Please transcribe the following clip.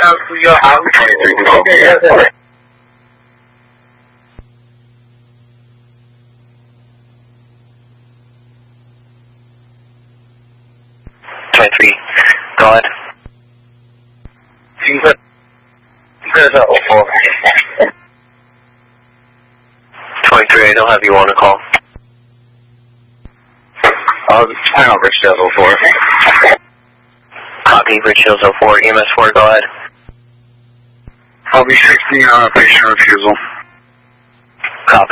23. Go ahead. 23, I don't have you on the call. Hang on, Rich Hills 04. Copy, Rich Hills 04, EMS 4, go ahead. I'll be 16 on a patient refusal. Copy.